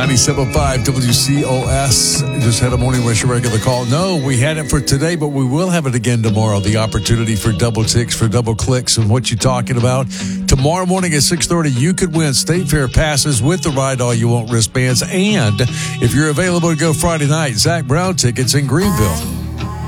97.5 WCOS. Just had a morning rush regular call. No, we had it for today, but we will have it again tomorrow. The opportunity for double ticks, for double clicks, and what you're talking about. Tomorrow morning at 6:30, you could win State Fair passes with the Ride All You Want wristbands. And if you're available to go Friday night, Zach Brown tickets in Greenville.